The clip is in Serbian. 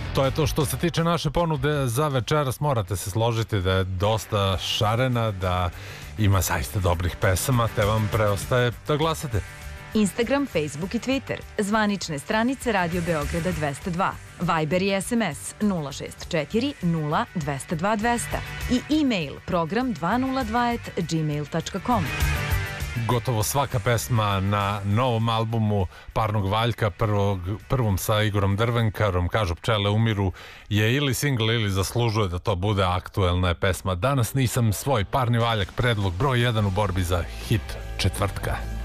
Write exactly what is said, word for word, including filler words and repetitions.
To je to što se tiče naše ponude za večeras. Morate se složiti da je dosta šarena, da ima zaista dobrih pesama, te vam preostaje da glasate. Instagram, Facebook i Twitter, zvanične stranice Radio Beograda dvesta dva, Viber i S M S nula šest četiri nula dvesta dva dvesta i e-mail program dvesta dva at gmail tačka com. Gotovo svaka pesma na novom albumu Parnog Valjka, prvog, prvom sa Igorom Drvenkarom, Kažu pčele umiru, je ili singl ili zaslužuje da to bude aktuelna pesma. Danas nisam svoj, Parni Valjak, predlog broj jedan u borbi za hit četvrtka.